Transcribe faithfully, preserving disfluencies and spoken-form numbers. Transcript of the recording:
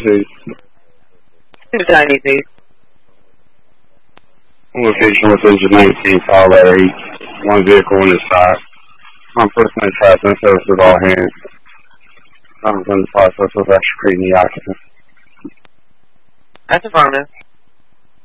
please. Two tiny, please. Location with engine nineteen, file letter eight. One vehicle on this side. I'm personally trapped in service with all hands. I'm in the process of extricating the occupant. That's affirmative.